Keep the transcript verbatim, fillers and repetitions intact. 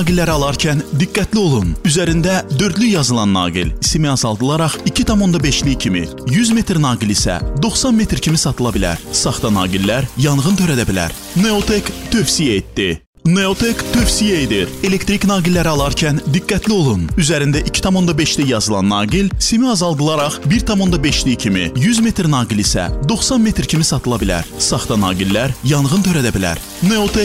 Naqilləri alarkən diqqətli olun. Üzərində dördlü yazılan naqil simi azaldılaraq iki tam onda beşlik kimi, yüz metr naqil isə doxsan metr kimi satıla bilər. Saxta naqillər yanğın törədə bilər. Neotek tövsiyə etdi. Neotek tövsiyə edir. Elektrik naqilləri alarkən diqqətli olun. Üzərində iki tam onda beşlik yazılan naqil simi azaldılaraq bir tam onda beşlik kimi, yüz metr naqil isə doxsan metr kimi satıla bilər. Saxta naqillər yanğın törədə bilər. Neotek